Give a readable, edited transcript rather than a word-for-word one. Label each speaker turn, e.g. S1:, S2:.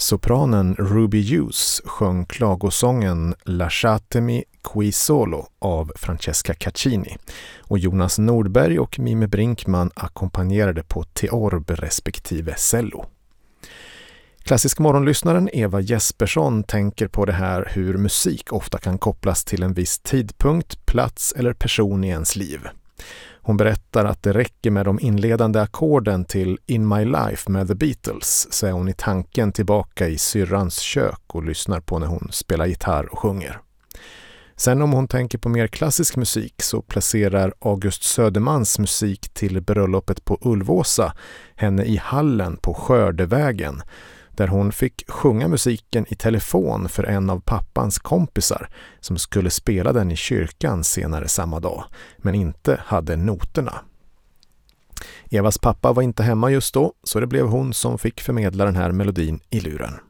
S1: Sopranen Ruby Hughes sjöng klagosången Lasciatemi qui solo av Francesca Caccini och Jonas Nordberg och Mime Brinkman ackompanjerade på teorb respektive cello. Klassisk morgonlyssnaren Eva Jespersson tänker på det här hur musik ofta kan kopplas till en viss tidpunkt, plats eller person i ens liv. Hon berättar att det räcker med de inledande ackorden till In My Life med The Beatles, så är hon i tanken tillbaka i syrrans kök och lyssnar på när hon spelar gitarr och sjunger. Sen om hon tänker på mer klassisk musik så placerar August Södermans musik till bröllopet på Ulvåsa henne i hallen på Skördevägen, där hon fick sjunga musiken i telefon för en av pappans kompisar som skulle spela den i kyrkan senare samma dag, men inte hade noterna. Evas pappa var inte hemma just då, så det blev hon som fick förmedla den här melodin i luren.